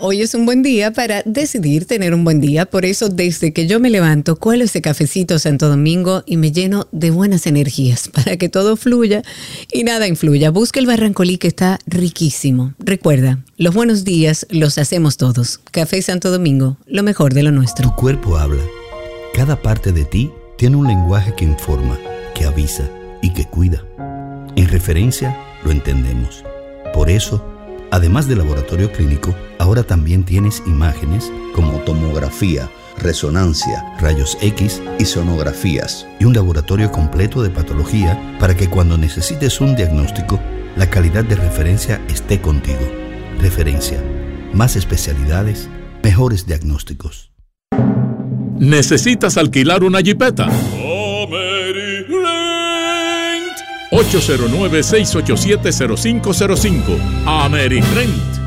Hoy es un buen día para decidir tener un buen día. Por eso, desde que yo me levanto, cuelo ese cafecito Santo Domingo y me lleno de buenas energías para que todo fluya y nada influya. Busca el Barrancolí, que está riquísimo. Recuerda, los buenos días los hacemos todos. Café Santo Domingo, lo mejor de lo nuestro. Tu cuerpo habla. Cada parte de ti tiene un lenguaje que informa, que avisa y que cuida. En Referencia lo entendemos. Por eso, además de laboratorio clínico, ahora también tienes imágenes como tomografía, resonancia, rayos X y sonografías, y un laboratorio completo de patología para que cuando necesites un diagnóstico, la calidad de Referencia esté contigo. Referencia, más especialidades, mejores diagnósticos. ¿Necesitas alquilar una jipeta? 809-687-0505. AmeriRent.